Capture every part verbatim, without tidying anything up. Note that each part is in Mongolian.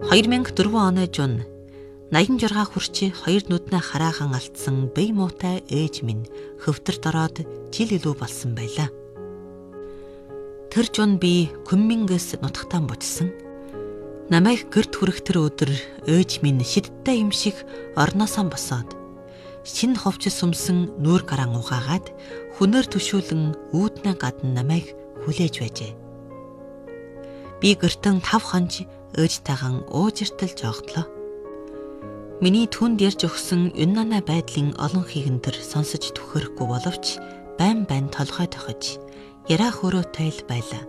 хоёр мянга дөрвөн оны жун наян жургаа хүрч хоёр нүднээ хараахан алдсан бие муутай ээж минь хөвтөрт ороод жил илүү болсон байлаа. Тэр жун би Күнмингээс нутагтаа бужсан. Намайг гэрт хүрэх тэр өдөр ээж минь шидтэй юм шиг орноосоо босоод шинэ ховчс сүмсэн нүүр гараан угаагаад хүнээр төшүүлэн үүднээ гадна намайг хүлээж байжээ. Би гэртэн тав хонж ээжтэйгэн уужиртал жоогдлоо. Миний түнд ярьж өгсөн юннана байдлын олонхийг нь тэр сонсож түхэрэхгүй боловч байн байн толгой тохиж яраа хөрөөтэй л байлаа.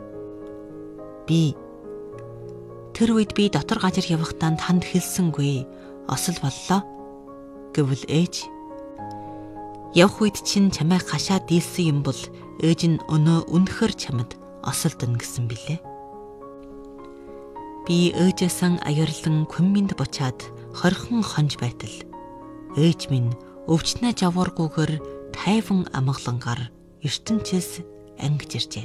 Би тэр үед би дотор газар явахдаа танд хэлсэнгүй осол боллоо гэвэл ээж явх үед чинь чамайг гашаад дийлсэн юм бол ээж нь өнөө үнэхэр чамд осолдно гэсэн билээ. Би ээжээсэн аярлан Күнминд бочаад хорхон хонж байтал ээж минь өвчнөө жавуургүйгээр тайван амгалангаар ертөнцөөс ангиж иржээ.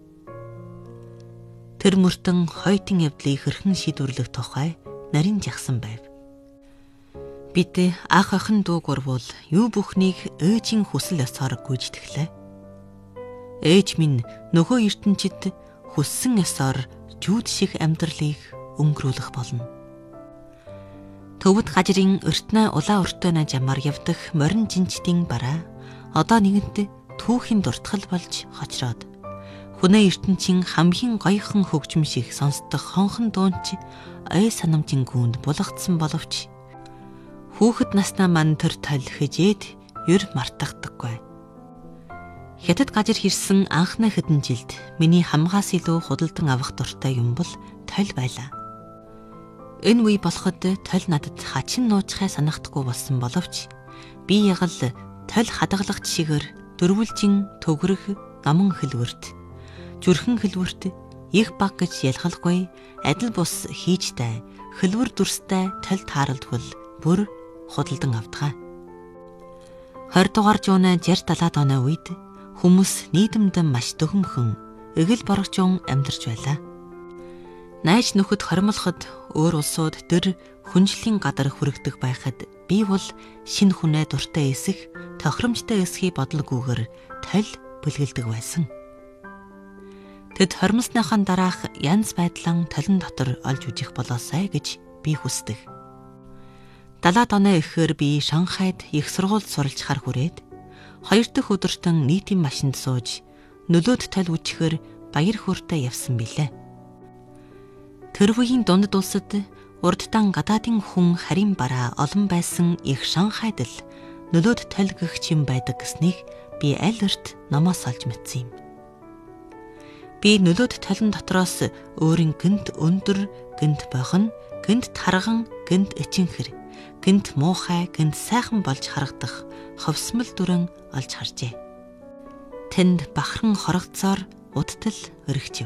Тэр мөртөн хойтын явдлыг хэрхэн шийдвэрлэх тухай нарийн жагсан байв. Бид ах охин дүүг урвул юу бүхнийг ээжийн хүсэл ёсоор гүйцэтгэлээ. Ээж минь нөгөө ертөнцид хүссэн ёсоор жүүд шиг амьдралыг өнгөрүүлэх болно. Төвд газрын өртнөө улаан өртөөнө жамаар явдах морин жинчдийн бараа одоо нэгэнт түүхийн дуртгал болж хочроод хүнээ ертөнцийн хамгийн гоёхон хөгжим шиг сонсдох хонхон дуунч ой санамжийн гүнд булгацсан боловч хүүхэд наснаа мань тэр тал хижээд ер мартагдаггүй. Хятад газар hirсэн анхны хэдэн жилд миний хамгаас илүү худалдан авах дуртай юм бол тол байлаа. Энэ үе болоход тол надад хачин нууцхай санагдахгүй болсон боловч би ягал тол хадгалагч шигээр дөрвөлжин төгрөх наман хэлвэрт зүрхэн хэлвэрт их баг гэж ялгалгүй адил бус хийжтэй хэлвэр дүрстэй тол тааралдвал бүр худалдан авдгаа. хоёр дугаар жууны шарь далаад оны үед хүмүүс нийтэмдэн маш дөхөмхөн эгэл боргочон амьдарч байлаа. Найж нөхөд хоримлоход өөр улсууд дөр хүнжлийн гадар хүрэгдэх байхад би бол шинэ хүнээ дуртай эсэх тохиромжтой эсхий бодлогүйгээр тол бүлгэлдэг байсан. Тэд хоримсныхаа дараах янз байдлан толон дотор олж үжих болоосай гэж би хүсдэг. Далаад оноо ихээр би Шанхайд их сургууль суралцахаар хүрээд хоёр дахь өдөртөн нийтийн машинд сууж нөлөөд тол үжихээр баяр хөөртэй явсан билээ. Тэр үеийн дундад улсад урдтан гадаадын хүн харин бараа олон байсан их Шанхайд л нөлөөд тол гэх юм байдаг гэснийг би аль өрт номоос олж мэдсэн юм. Би нөлөөд толон дотроос өөрийн гэнт өндөр, гэнт бохин, гэнт тарган, гэнт эчинхэр, гэнт муухай, гэнт сайхан болж харагдах ховсмол дүрэн олж харжээ. Тэнд бахархан хорогцоор удтал өргөчв.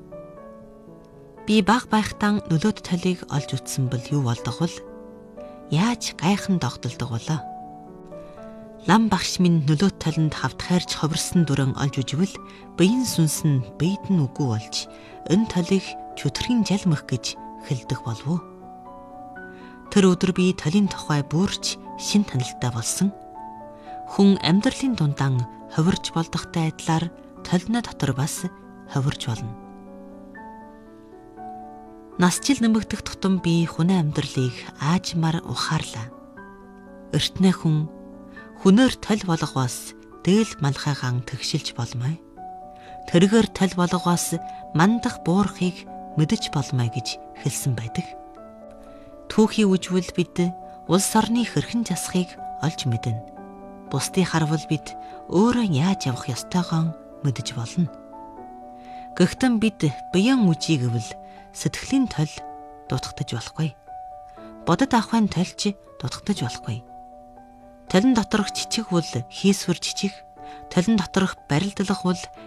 Би баг байхтан нөлөөд толыг олж үтсэн бол юу болдог вэ? Яаж гайхан догдолдог болоо? Лам багш минь нөлөөд толонд хавтхайрч ховирсан дүрэн олж үжвэл биеийн сүнс нь биед нь үгүй болж энэ толыг чөтгөрийн жалмах гэж хэлдэг болов уу? Тэр өдөр би толын тухай бүрч шин танилттай болсон. Хүн амьдралын дундаан ховирч болдохтой адилаар толны дотор бас ховирч болно. Насжил нэмэгдэх тутам би хүнээ амьдралыг аажмаар ухаарлаа. Эртнээ хүн хүнээр тол болгоос дээл малхайгаан тэгшилж болмой. Тэргээр тол болгоос мандах буурахыг мэдэж болмой гэж хэлсэн байдаг. Түүхий үжвэл бид улс орны хэрхэн жасахыг олж мэднэ. Бусдыг харвал бид өөрөө яаж явах ёстойгоо мэдэж болно. Гэхдээ бид биеийн үжиг гэвэл сэтгэлийн тол дутагдаж болохгүй. Бодод авахын толч дутагдаж болохгүй. Толон доторх жижиг бол хийсвэр жижиг, толон доторх барилдлах бол